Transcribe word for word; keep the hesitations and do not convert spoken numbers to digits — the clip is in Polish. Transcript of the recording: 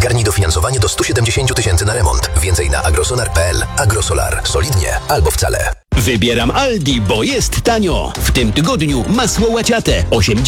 Zgarnij dofinansowanie do stu siedemdziesięciu tysięcy na remont. Więcej na agrosolar kropka p l. Agrosolar. Solidnie albo wcale. Wybieram Aldi, bo jest tanio. W tym tygodniu masło łaciate.